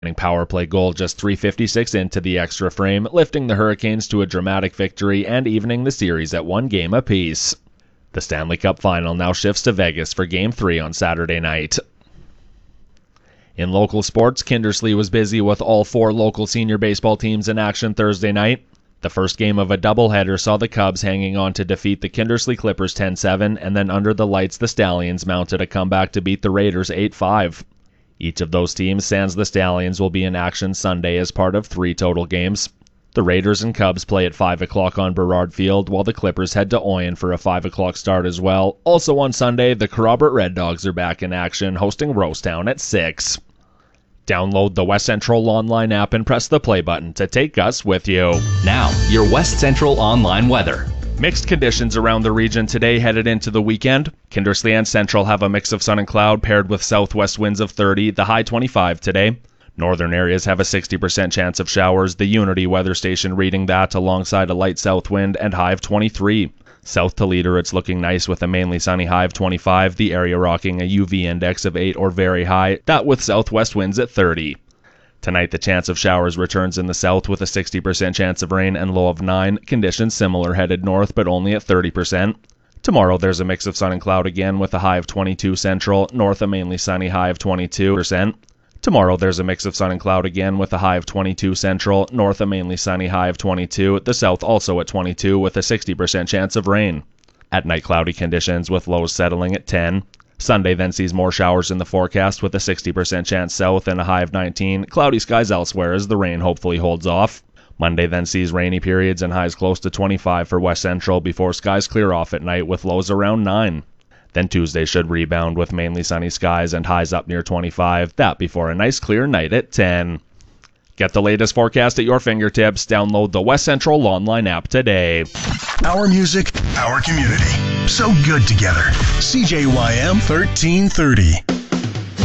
Power play goal just 3:56 into the extra frame, lifting the Hurricanes to a dramatic victory and evening the series at 1 game apiece. The Stanley Cup Final now shifts to Vegas for Game 3 on Saturday night. In local sports, Kindersley was busy with all 4 local senior baseball teams in action Thursday night. The first game of a doubleheader saw the Cubs hanging on to defeat the Kindersley Clippers 10-7, and then under the lights the Stallions mounted a comeback to beat the Raiders 8-5. Each of those teams, sans the Stallions, will be in action Sunday as part of 3 total games. The Raiders and Cubs play at 5 o'clock on Burrard Field, while the Clippers head to Oyen for a 5 o'clock start as well. Also on Sunday, the Kerrobert Red Dogs are back in action, hosting Rosetown at 6. Download the West Central Online app and press the play button to take us with you. Now, your West Central Online weather. Mixed conditions around the region today headed into the weekend. Kindersley and Central have a mix of sun and cloud paired with southwest winds of 30, the high 25 today. Northern areas have a 60% chance of showers, the Unity weather station reading that alongside a light south wind and high of 23. South to Leader, it's looking nice with a mainly sunny high of 25, the area rocking a UV index of 8 or very high, that with southwest winds at 30. Tonight, the chance of showers returns in the south with a 60% chance of rain and low of 9. Conditions similar headed north, but only at 30%. Tomorrow, there's a mix of sun and cloud again with a high of 22 central, north a mainly sunny high of 22%. Tomorrow, there's a mix of sun and cloud again with a high of 22 central, north a mainly sunny high of 22, the south also at 22 with a 60% chance of rain. At night, cloudy conditions with lows settling at 10. Sunday then sees more showers in the forecast with a 60% chance south and a high of 19. Cloudy skies elsewhere as the rain hopefully holds off. Monday then sees rainy periods and highs close to 25 for West Central before skies clear off at night with lows around 9. Then Tuesday should rebound with mainly sunny skies and highs up near 25. That before a nice clear night at 10. Get the latest forecast at your fingertips. Download the West Central Online app today. Our music, our community. So good together. CJYM 1330.